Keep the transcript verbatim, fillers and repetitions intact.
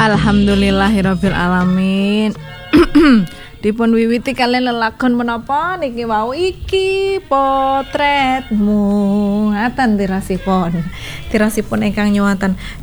Alhamdulillahirabbil alamin. Dipun wiwiti kalian lelagon menapa niki wau iki potretmu. Ngaten tirasipun. Tirasipun ingkang nyuwatan